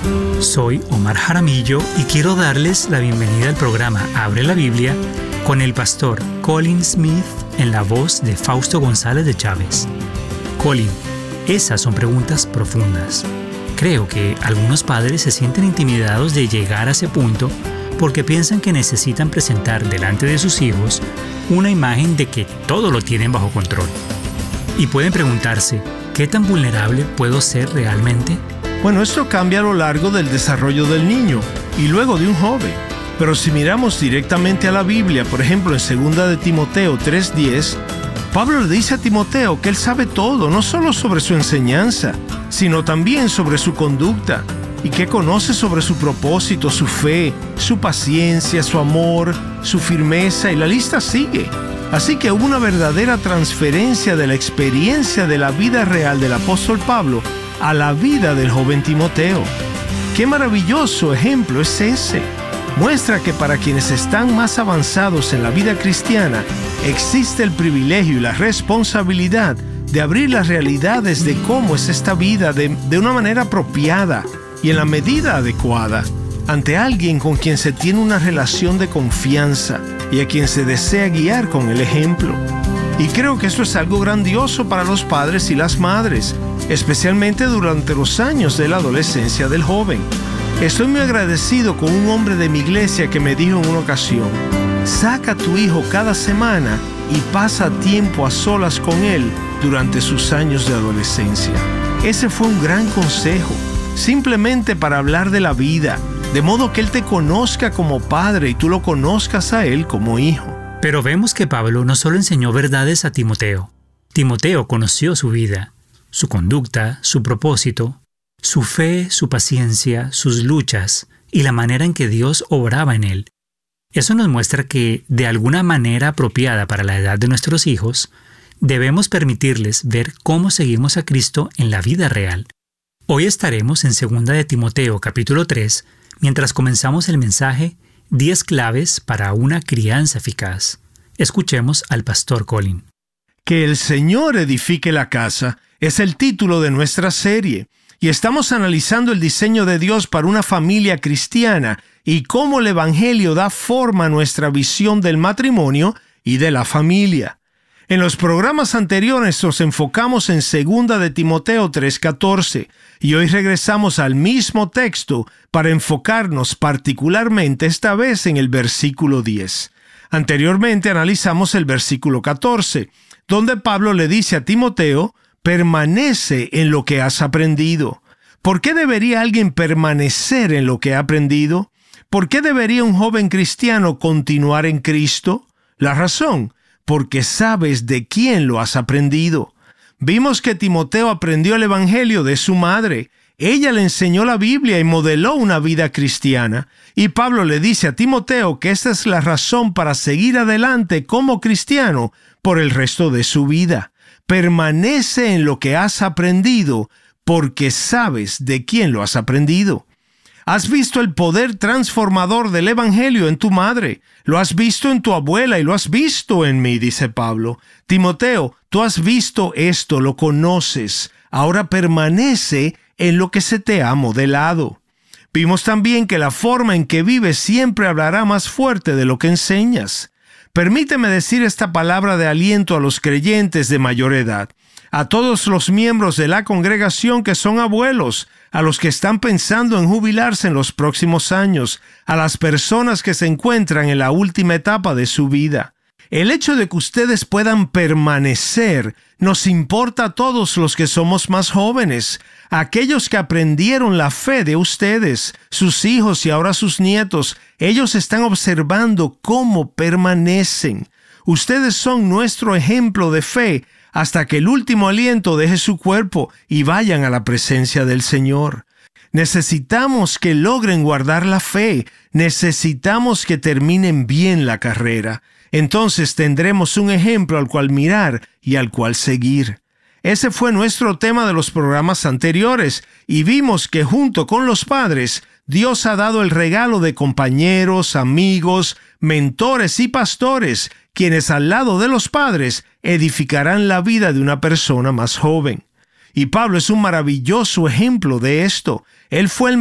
Soy Omar Jaramillo y quiero darles la bienvenida al programa Abre la Biblia con el pastor Colin Smith en la voz de Fausto González de Chávez. Colin, esas son preguntas profundas. Creo que algunos padres se sienten intimidados de llegar a ese punto porque piensan que necesitan presentar delante de sus hijos una imagen de que todo lo tienen bajo control. Y pueden preguntarse, ¿qué tan vulnerable puedo ser realmente? Bueno, esto cambia a lo largo del desarrollo del niño y luego de un joven. Pero si miramos directamente a la Biblia, por ejemplo en 2 de Timoteo 3:10, Pablo le dice a Timoteo que él sabe todo, no solo sobre su enseñanza, sino también sobre su conducta, y que conoce sobre su propósito, su fe, su paciencia, su amor, su firmeza, y la lista sigue. Así que hubo una verdadera transferencia de la experiencia de la vida real del apóstol Pablo a la vida del joven Timoteo. ¡Qué maravilloso ejemplo es ese! Muestra que para quienes están más avanzados en la vida cristiana, existe el privilegio y la responsabilidad de abrir las realidades de cómo es esta vida de una manera apropiada y en la medida adecuada, ante alguien con quien se tiene una relación de confianza y a quien se desea guiar con el ejemplo. Y creo que esto es algo grandioso para los padres y las madres, especialmente durante los años de la adolescencia del joven. Estoy muy agradecido con un hombre de mi iglesia que me dijo en una ocasión: saca a tu hijo cada semana y pasa tiempo a solas con él durante sus años de adolescencia. Ese fue un gran consejo, simplemente para hablar de la vida, de modo que él te conozca como padre y tú lo conozcas a él como hijo. Pero vemos que Pablo no solo enseñó verdades a Timoteo. Timoteo conoció su vida, su conducta, su propósito, su fe, su paciencia, sus luchas y la manera en que Dios obraba en él. Eso nos muestra que, de alguna manera apropiada para la edad de nuestros hijos, debemos permitirles ver cómo seguimos a Cristo en la vida real. Hoy estaremos en 2 de Timoteo capítulo 3, mientras comenzamos el mensaje 10 claves para una crianza eficaz. Escuchemos al pastor Colin. Que el Señor edifique la casa es el título de nuestra serie, y estamos analizando el diseño de Dios para una familia cristiana y cómo el Evangelio da forma a nuestra visión del matrimonio y de la familia. En los programas anteriores nos enfocamos en 2 de Timoteo 3:14 y hoy regresamos al mismo texto para enfocarnos particularmente esta vez en el versículo 10. Anteriormente analizamos el versículo 14, donde Pablo le dice a Timoteo: permanece en lo que has aprendido. ¿Por qué debería alguien permanecer en lo que ha aprendido? ¿Por qué debería un joven cristiano continuar en Cristo? La razón: porque sabes de quién lo has aprendido. Vimos que Timoteo aprendió el Evangelio de su madre. Ella le enseñó la Biblia y modeló una vida cristiana. Y Pablo le dice a Timoteo que esta es la razón para seguir adelante como cristiano por el resto de su vida. Permanece en lo que has aprendido, porque sabes de quién lo has aprendido. Has visto el poder transformador del Evangelio en tu madre, lo has visto en tu abuela y lo has visto en mí, dice Pablo. Timoteo, tú has visto esto, lo conoces. Ahora permanece en lo que se te ha modelado. Vimos también que la forma en que vives siempre hablará más fuerte de lo que enseñas. Permíteme decir esta palabra de aliento a los creyentes de mayor edad, a todos los miembros de la congregación que son abuelos, a los que están pensando en jubilarse en los próximos años, a las personas que se encuentran en la última etapa de su vida. El hecho de que ustedes puedan permanecer nos importa a todos los que somos más jóvenes, a aquellos que aprendieron la fe de ustedes, sus hijos y ahora sus nietos. Ellos están observando cómo permanecen. Ustedes son nuestro ejemplo de fe hasta que el último aliento deje su cuerpo y vayan a la presencia del Señor. Necesitamos que logren guardar la fe. Necesitamos que terminen bien la carrera. Entonces tendremos un ejemplo al cual mirar y al cual seguir. Ese fue nuestro tema de los programas anteriores y vimos que junto con los padres, Dios ha dado el regalo de compañeros, amigos, mentores y pastores, quienes al lado de los padres edificarán la vida de una persona más joven. Y Pablo es un maravilloso ejemplo de esto. Él fue el